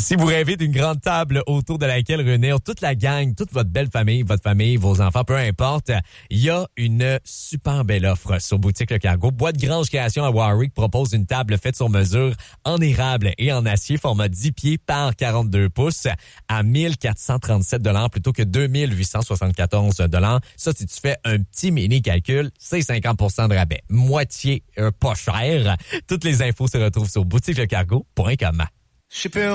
Si vous rêvez d'une grande table autour de laquelle réunir toute la gang, toute votre belle famille, votre famille, vos enfants, peu importe, il y a une super belle offre sur Boutique Le Cargo. Boîte Grange Création à Warwick propose une table faite sur mesure en érable et en acier, format 10 pieds par 42 pouces à 1437 $ plutôt que 2874 $. Ça, si tu fais un petit mini calcul, c'est 50 % de rabais. Moitié pas cher. Toutes les infos se retrouvent sur boutiquelecargo.com.